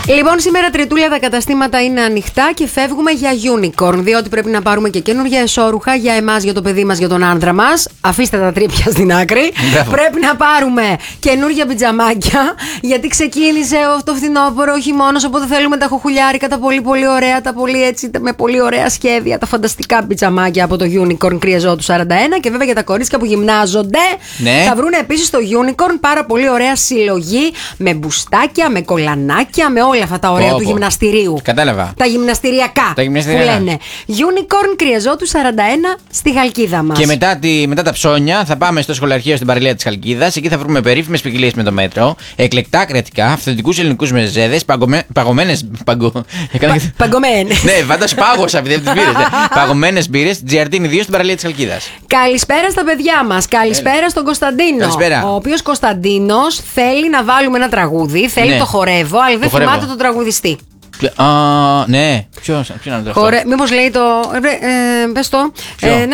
Λοιπόν, σήμερα Τριτούλα τα καταστήματα είναι ανοιχτά και φεύγουμε για Unicorn. Διότι πρέπει να πάρουμε και καινούργια εσώρουχα για εμάς, για το παιδί μας, για τον άντρα μας. Αφήστε τα τρίπια στην άκρη. Πρέπει να πάρουμε καινούργια πιτζαμάκια. Γιατί ξεκίνησε το φθινόπωρο, ο χειμώνας. Οπότε θέλουμε τα χοχουλιάρικα, τα πολύ πολύ ωραία, τα πολύ έτσι, με πολύ ωραία σχέδια, τα φανταστικά πιτζαμάκια από το Unicorn Κρυεζό του 41. Και βέβαια για τα κορίτσια που γυμνάζονται, ναι, θα βρουν επίσης στο Unicorn πάρα πολύ ωραία συλλογή με μπουστάκια, με κολανάκια, με όλα αυτά τα ωραία του γυμναστηρίου. Κατάλαβα. Τα γυμναστηριακά. Τα γυμναστηριακά. Που λένε. Unicorn Κρυεζό του 41 στη Χαλκίδα μας. Και μετά τα ψώνια θα πάμε στο σχολαρχείο στην παραλία της Χαλκίδας. Εκεί θα βρούμε περίφημες ποικιλίες με το μέτρο, εκλεκτά κρατικά, αυθεντικούς ελληνικούς μεζέδες, παγωμένες. Ναι, φαντάσου πάγωσα επειδή δεν τις πήρες. Παγωμένες μπύρες, Τζιαρτίνι 2 στην παραλία της Χαλκίδας. Καλησπέρα στα παιδιά μας. Καλησπέρα στον Κωνσταντίνο. Καλησπέρα. Ο οποίος Κωνσταντίνος θέλει να βάλουμε ένα τραγούδι. Θέλει, ναι, το χορεύω, αλλά δεν θυμάται τον τραγουδιστή. Ναι, ποιο να το πω. Μήπως λέει το. Πες το. Ναι,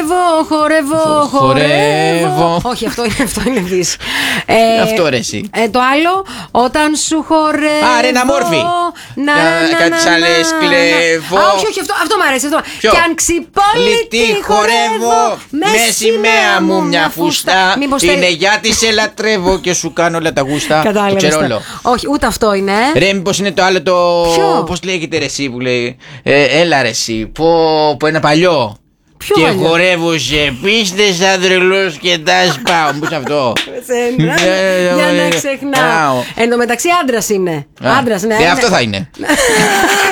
χορεύω. Όχι, αυτό είναι δις. Αυτό ρε εσύ. Το άλλο, όταν σου χορεύω. Άρα ένα μόρφι. Κάτι άλλες κλέβω. Όχι, αυτό μ' αρέσει. Και αν ξυπόλυτη χορεύω, με σημαία μου μια φούστα. Είναι γιατί σε λατρεύω και σου κάνω όλα τα γούστα. Κατάλαβες. Όχι, ούτε αυτό είναι. Ρε, μήπως είναι το άλλο το. Πώς λέγεται ρε εσύ που λέει. Έλα ρε εσύ. Πω ένα παλιό. Ποιο και παλιό? χορεύω σε πίστες σαν τρελός και τα σπάω. Πώς αυτό. Για να ξεχνάω. Εν τω μεταξύ άντρας είναι. Άντρας, ναι. Αυτό θα είναι.